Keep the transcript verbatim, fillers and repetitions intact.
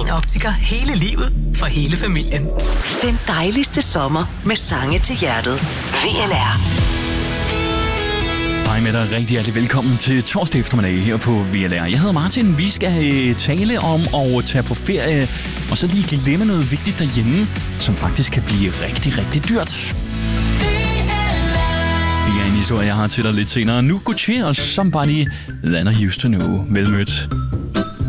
Din Optiker, hele livet for hele familien. Den dejligste sommer med sange til hjertet. V L R. Hej med dig, rigtig hjertelig velkommen til torsdag eftermiddag her på V L R. Jeg hedder Martin, vi skal tale om at tage på ferie, og så lige glemme noget vigtigt derhjemme, som faktisk kan blive rigtig, rigtig dyrt. Det er en historie, jeg har til dig lidt senere. Nu Gucci og Somebody That I Used To Know. Velmødt.